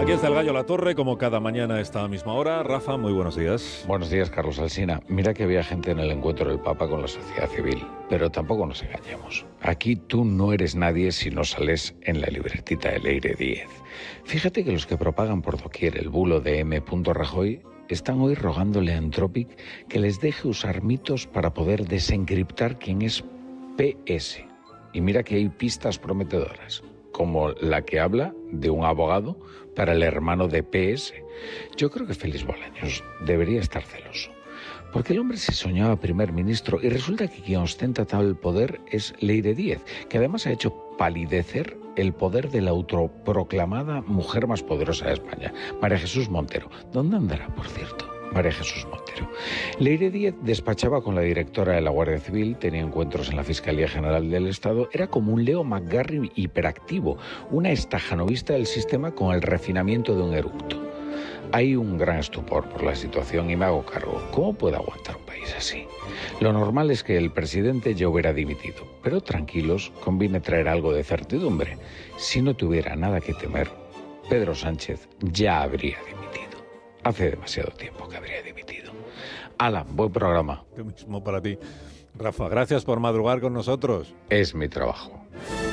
Aquí está el Gallo La Torre, como cada mañana a esta misma hora. Rafa, muy buenos días. Buenos días, Carlos Alsina. Mira que había gente en el encuentro del Papa con la sociedad civil, pero tampoco nos engañemos. Aquí tú no eres nadie si no sales en la libretita de Leire Díez. Fíjate que los que propagan por doquier el bulo de M. Rajoy están hoy rogándole a Anthropic que les deje usar mitos para poder desencriptar quién es PS. Y mira que hay pistas prometedoras, como la que habla de un abogado para el hermano de PS. Yo creo que Félix Bolaños debería estar celoso, porque el hombre se soñaba primer ministro y resulta que quien ostenta tal poder es Leire Díez, que además ha hecho palidecer el poder de la autoproclamada mujer más poderosa de España, María Jesús Montero. ¿Dónde andará, por cierto, María Jesús Montero? Leire Díez despachaba con la directora de la Guardia Civil, tenía encuentros en la Fiscalía General del Estado, era como un Leo McGarry hiperactivo, una estajanovista del sistema con el refinamiento de un eructo. Hay un gran estupor por la situación y me hago cargo. ¿Cómo puede aguantar un país así? Lo normal es que el presidente ya hubiera dimitido, pero tranquilos, conviene traer algo de certidumbre. Si no tuviera nada que temer, Pedro Sánchez ya habría dimitido. Hace demasiado tiempo que habría dimitido. Alan, buen programa. Lo mismo para ti. Rafa, gracias por madrugar con nosotros. Es mi trabajo.